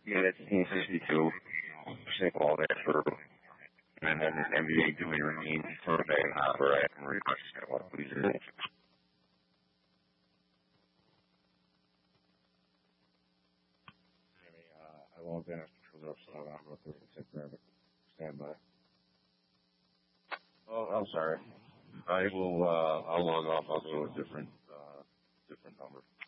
Yeah, that's 62. Sick all that for, and then NBA doing remains for a bag hopper. I can read what he's in. I won't ask for those, so I'm going to take care of it. Stand by. Oh, I'm sorry. I will, I'll log off. I'll do a different number.